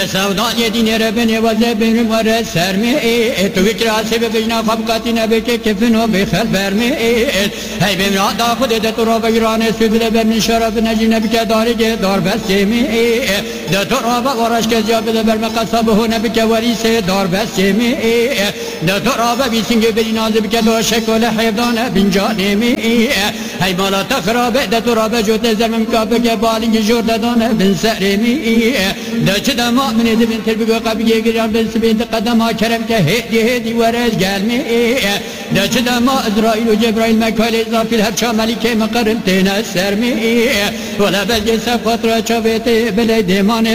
سودان يدين ربني وزبن ورسرمي تو فكر سبب بينا خبقاتنا بك كفنو بخل برمي هاي بمرا دا خود ده تراب ایران سبل برن شرف نجین بك دارج دار بسمی ده تراب ورش که زیاب برم قصبه نبك وريس دار بسمی ده تراب بيسنگ برناز بك دو شکل حیدان بنجانمی هاي مالا تخراب ده تراب جوت زمم کابك بالنگ جرددان بن سرمی ده چه من إذا بنت البقى قبية قريان بن سبيد قدمها كرم كهدي ورز قلمي ده جدا ما إسرائيل وجبرائيل مكال إضافي الهبشا ملكي مقرم تينا السرمي ولا بلجي سفطرة شبيتي بلي ديمان